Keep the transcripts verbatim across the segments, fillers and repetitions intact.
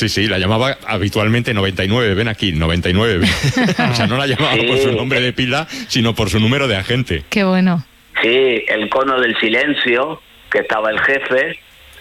Sí, sí, la llamaba habitualmente noventa y nueve, ven aquí, noventa y nueve. O sea, no la llamaba sí. por su nombre de pila, sino por su número de agente. Qué bueno. Sí, el cono del silencio, que estaba el jefe,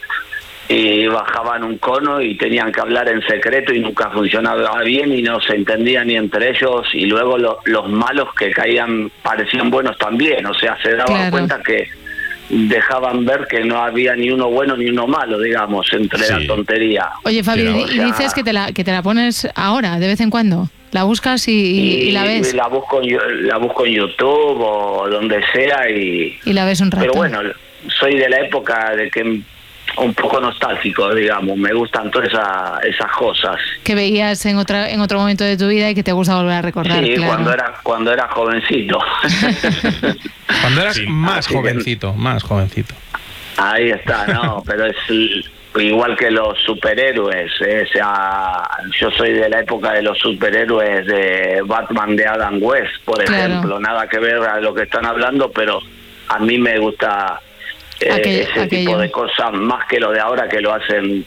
y bajaban un cono y tenían que hablar en secreto y nunca funcionaba bien y no se entendían ni entre ellos, y luego lo, los malos que caían parecían buenos también, o sea, se daban claro. cuenta que dejaban ver que no había ni uno bueno ni uno malo, digamos, entre sí. la tontería. Oye, Fabi, Pero, y o sea, dices que te, la, que te la pones ahora, de vez en cuando. ¿La buscas y, y, y la ves? Y la busco, la busco en YouTube o donde sea y... Y la ves un rato. Pero bueno, soy de la época de que un poco nostálgico, digamos, me gustan todas esa, esas cosas. Que veías en otra en otro momento de tu vida y que te gusta volver a recordar. Sí, claro. cuando era cuando era jovencito. Cuando eras sí. más Así jovencito, que, más jovencito. Ahí está, no, pero es igual que los superhéroes, ¿eh? O sea, yo soy de la época de los superhéroes de Batman de Adam West, por claro. ejemplo, nada que ver a lo que están hablando, pero a mí me gusta eh, aquello, ese aquello. tipo de cosas más que lo de ahora, que lo hacen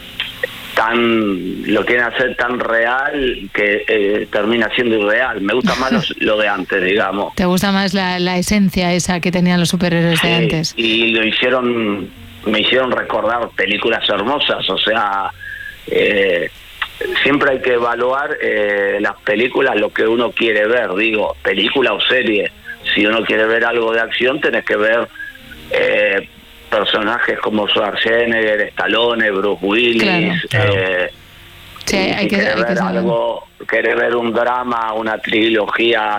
tan, lo quieren hacer tan real que eh, termina siendo irreal. Me gusta más los, lo de antes, digamos. ¿Te gusta más la, la esencia esa que tenían los superhéroes sí, de antes? Y lo hicieron, me hicieron recordar películas hermosas, o sea, eh, siempre hay que evaluar eh, las películas, lo que uno quiere ver, digo, película o serie. Si uno quiere ver algo de acción, tenés que ver eh, personajes como Schwarzenegger, Stallone, Bruce Willis. Claro, claro. Eh, sí, hay si que, querés hay ver que algo, querés ver un drama, una trilogía.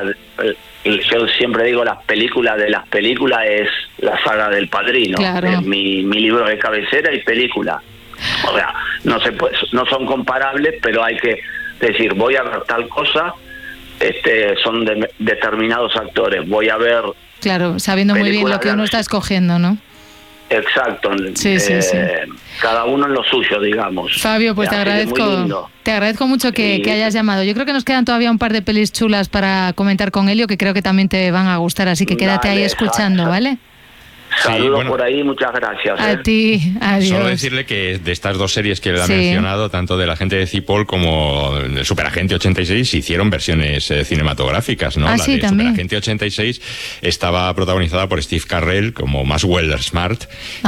Yo siempre digo, las películas de las películas es la saga del Padrino. Claro. Es mi, mi libro de cabecera y película. O sea, no se puede, no son comparables, pero hay que decir, voy a ver tal cosa, este son de, determinados actores, voy a ver... Claro, sabiendo muy bien lo que uno está escogiendo, ¿no? Exacto, sí, eh, sí, sí. Cada uno en lo suyo, digamos. Fabio, pues te agradezco, te agradezco mucho que, y... que hayas llamado. Yo creo que nos quedan todavía un par de pelis chulas para comentar con Elio, que creo que también te van a gustar, así que quédate Dale, ahí escuchando, exacto. ¿vale? Saludos sí, bueno, por ahí, muchas gracias. A ¿eh? ti, adiós. Solo decirle que de estas dos series que él ha sí. mencionado, tanto de La Agente de Cipoll como el Superagente ochenta y seis, hicieron versiones eh, cinematográficas, ¿no? Ah, la sí, de también. Superagente ochenta y seis estaba protagonizada por Steve Carell como Maxwell Smart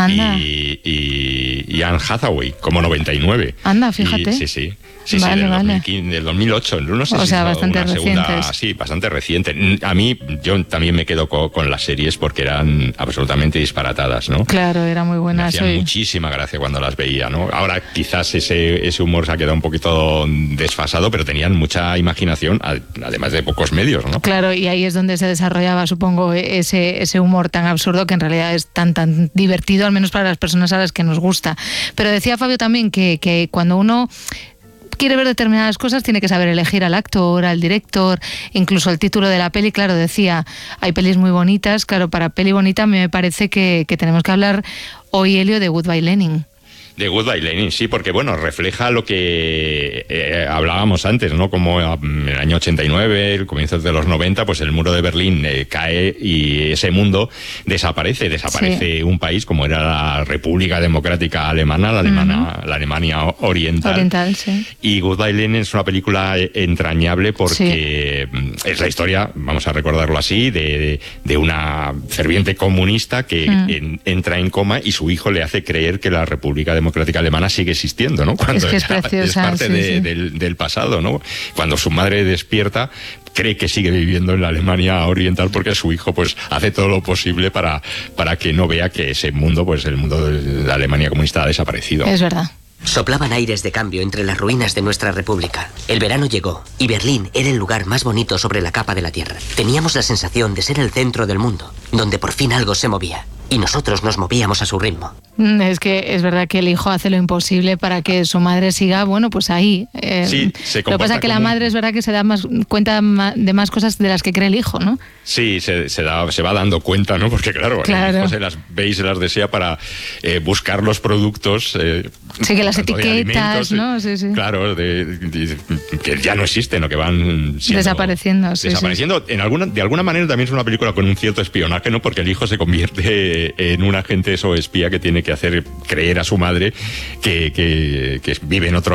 y, y, y Anne Hathaway como noventa y nueve. Anda, fíjate. Y, sí, sí. Sí, vale, sí, del, vale. dos mil quince, del dos mil ocho, no sé o si sea, bastante una segunda, recientes. sí, bastante reciente. A mí, yo también me quedo con, con las series porque eran absolutamente disparatadas, ¿no? Claro, era muy buena. Me hacían soy... muchísima gracia cuando las veía, ¿no? Ahora quizás ese, ese humor se ha quedado un poquito desfasado, pero tenían mucha imaginación, además de pocos medios, ¿no? Claro, y ahí es donde se desarrollaba, supongo, ese, ese humor tan absurdo que en realidad es tan, tan divertido, al menos para las personas a las que nos gusta. Pero decía Fabio también que, que cuando uno quiere ver determinadas cosas, tiene que saber elegir al actor, al director, incluso el título de la peli. Claro, decía, hay pelis muy bonitas. Claro, para peli bonita a mí me parece que, que tenemos que hablar hoy, Elio, de Goodbye Lenin. De Goodbye Lenin, sí, porque bueno, refleja lo que eh, hablábamos antes, ¿no? Como en el año ochenta y nueve, el comienzo de los noventa, pues el muro de Berlín eh, cae y ese mundo desaparece, desaparece sí. un país como era la República Democrática Alemana, la, Alemana, uh-huh. la Alemania Oriental. Oriental, sí. Y Goodbye Lenin es una película entrañable porque sí. es la historia, vamos a recordarlo así, de, de, de una ferviente comunista que uh-huh. en, entra en coma y su hijo le hace creer que la República Democrática Democrática Alemana sigue existiendo, ¿no? Cuando es, que es, preciosa, es parte sí, de, sí. Del, del pasado, ¿no? Cuando su madre despierta, cree que sigue viviendo en la Alemania Oriental porque su hijo pues hace todo lo posible para, para que no vea que ese mundo, pues el mundo de la Alemania comunista ha desaparecido. Es verdad. Soplaban aires de cambio entre las ruinas de nuestra república. El verano llegó y Berlín era el lugar más bonito sobre la capa de la tierra. Teníamos la sensación de ser el centro del mundo, donde por fin algo se movía. Y nosotros nos movíamos a su ritmo. Es que es verdad que el hijo hace lo imposible para que su madre siga, bueno, pues ahí. Eh, sí, se lo que pasa es que la madre es verdad que se da más cuenta de más cosas de las que cree el hijo, ¿no? Sí, se, se, da, se va dando cuenta, ¿no? Porque claro, claro. el hijo se las ve y se las desea para eh, buscar los productos. Eh, sí, que las etiquetas, ¿no? Sí, sí. Claro, de, de, de, que ya no existen o que van siendo desapareciendo. Sí, desapareciendo. Sí. En alguna, de alguna manera también es una película con un cierto espionaje, ¿no? Porque el hijo se convierte en un agente o espía que tiene que hacer creer a su madre que, que, que vive en otro